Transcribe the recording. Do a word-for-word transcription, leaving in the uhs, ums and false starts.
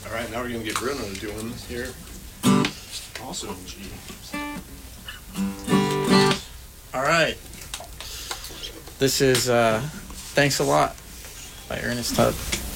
All right, now we're gonna get Bruno to do one here. Also in G. All right. This is uh, Thanks a Lot by Ernest Tubb.